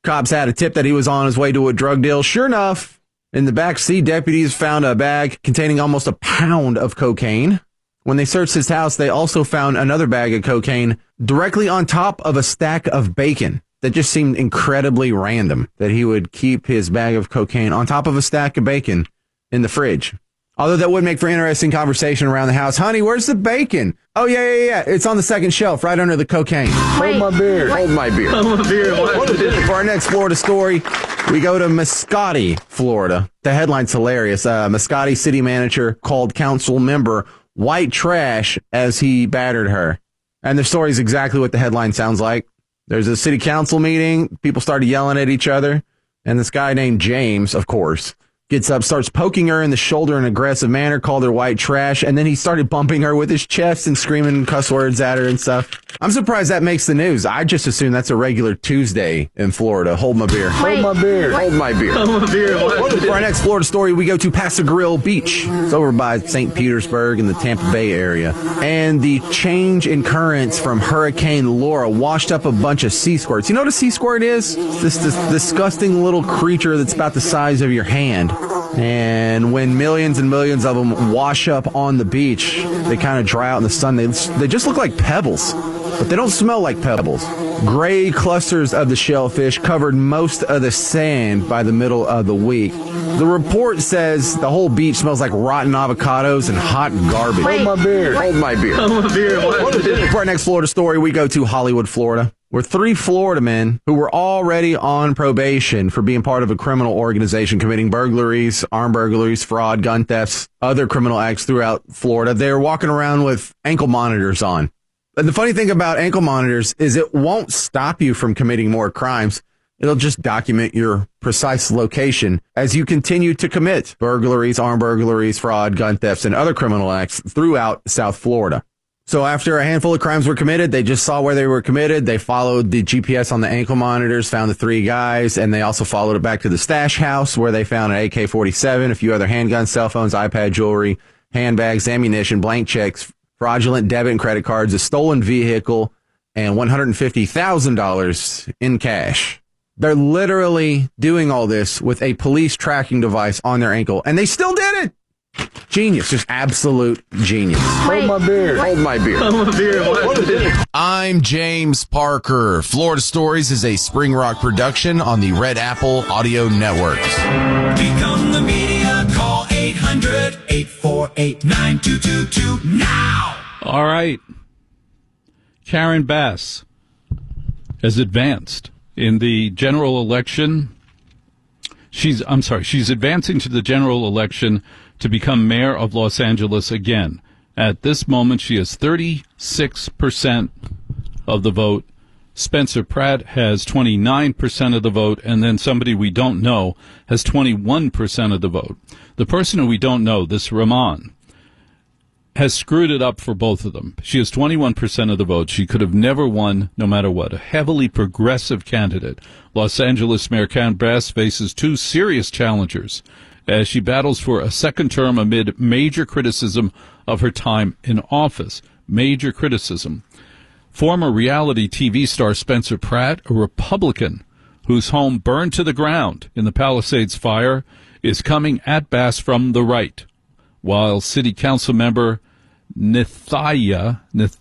cops had a tip that he was on his way to a drug deal. Sure enough, in the back seat, deputies found a bag containing almost a pound of cocaine. When they searched his house, they also found another bag of cocaine directly on top of a stack of bacon. That just seemed incredibly random that he would keep his bag of cocaine on top of a stack of bacon in the fridge. Although that would make for interesting conversation around the house. Honey, where's the bacon? Oh, yeah. It's on the second shelf right under the cocaine. Hold my beer. Hold my beer. For our next Florida story, we go to Mascotti, Florida. The headline's hilarious. Mascotti city manager called council member white trash as he battered her. And the story is exactly what the headline sounds like. There's a city council meeting. People started yelling at each other. And this guy named James, of course, gets up, starts poking her in the shoulder in an aggressive manner, called her white trash, and then he started bumping her with his chest and screaming cuss words at her and stuff. I'm surprised that makes the news. I just assume that's a regular Tuesday in Florida. Hold my beer. Hold my beer. Hold my beer. Hold my beer. For our next Florida story, we go to Pass-a-Grille Beach. It's over by St. Petersburg in the Tampa Bay area. And the change in currents from Hurricane Laura washed up a bunch of sea squirts. You know what a sea squirt is? This disgusting little creature that's about the size of your hand. And when millions and millions of them wash up on the beach, they kind of dry out in the sun. They just look like pebbles, but they don't smell like pebbles. Gray clusters of the shellfish covered most of the sand by the middle of the week. The report says the whole beach smells like rotten avocados and hot garbage. Hold my beer. Hold my beer. Hold my beer. For our next Florida story, we go to Hollywood, Florida, where 3 Florida men who were already on probation for being part of a criminal organization committing burglaries, armed burglaries, fraud, gun thefts, other criminal acts throughout Florida. They're walking around with ankle monitors on. But the funny thing about ankle monitors is it won't stop you from committing more crimes. It'll just document your precise location as you continue to commit burglaries, armed burglaries, fraud, gun thefts, and other criminal acts throughout South Florida. So after a handful of crimes were committed, they just saw where they were committed. They followed the GPS on the ankle monitors, found the 3 guys, and they also followed it back to the stash house where they found an AK-47, a few other handguns, cell phones, iPad, jewelry, handbags, ammunition, blank checks, fraudulent debit and credit cards, a stolen vehicle, and $150,000 in cash. They're literally doing all this with a police tracking device on their ankle, and they still did it. Genius, just absolute genius. Hold my beer. Hold my beer. Hold my beer. I'm James Parker. Florida Stories is a Spring Rock production on the Red Apple Audio Networks. Become the media. Call 800-848-9222 now. All right. Karen Bass has advanced in the general election. She's advancing to the general election to become mayor of Los Angeles again. At this moment, she has 36% of the vote. Spencer Pratt has 29% of the vote, and then somebody we don't know has 21% of the vote. The person who we don't know, this Rahman, has screwed it up for both of them. She has 21% of the vote. She could have never won no matter what. A heavily progressive candidate. Los Angeles Mayor Karen Bass faces 2 serious challengers as she battles for a second term amid major criticism of her time in office. Major criticism. Former reality TV star Spencer Pratt, a Republican whose home burned to the ground in the Palisades fire, is coming at Bass from the right, while City Council member Nithya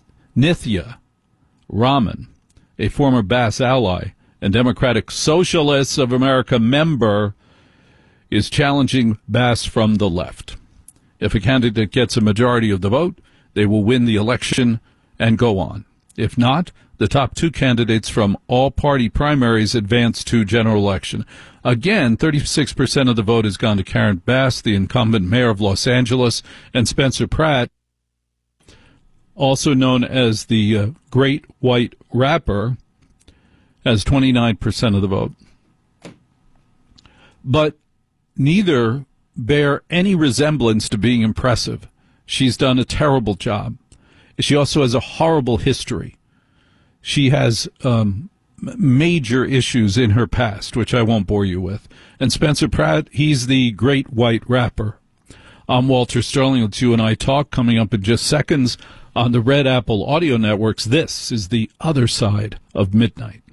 Raman, a former Bass ally and Democratic Socialists of America member, is challenging Bass from the left. If a candidate gets a majority of the vote, they will win the election and go on. If not, the top 2 candidates from all party primaries advance to general election. Again, 36% of the vote has gone to Karen Bass, the incumbent mayor of Los Angeles, and Spencer Pratt, also known as the Great White Rapper, has 29% of the vote. But neither bear any resemblance to being impressive. She's done a terrible job. She also has a horrible history. She has major issues in her past, which I won't bore you with. And Spencer Pratt, he's the Great White Rapper. I'm Walter Sterling. Let's you and I talk coming up in just seconds on the Red Apple Audio Networks. This is The Other Side of Midnight.